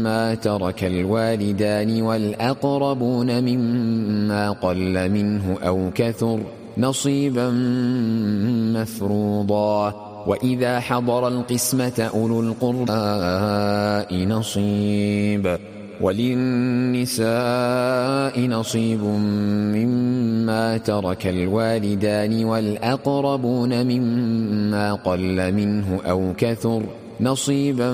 مما ترك الوالدان والأقربون مما قل منه أو كثر نصيبا مفروضا. وإذا حضر القسمة أولو القربى نصيب وللنساء نصيب مما ترك الوالدان والأقربون مما قل منه أو كثر نصيبا